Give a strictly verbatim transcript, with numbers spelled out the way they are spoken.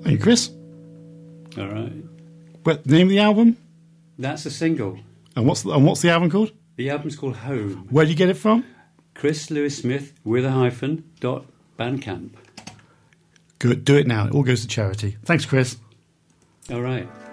Hey, Chris. All right. What the name of the album? That's a single. And what's the, and what's the album called? The album's called Home. Where did you get it from? Chris Lewis Smith with a hyphen dot bandcamp. Good. Do it now. It all goes to charity. Thanks, Chris. All right.